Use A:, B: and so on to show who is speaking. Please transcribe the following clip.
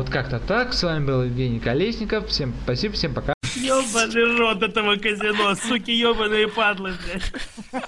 A: Вот как-то так. С вами был Евгений Колесников. Всем спасибо, всем пока.
B: Ёбаный рот этого казино, суки, ёбаные падлы, блядь.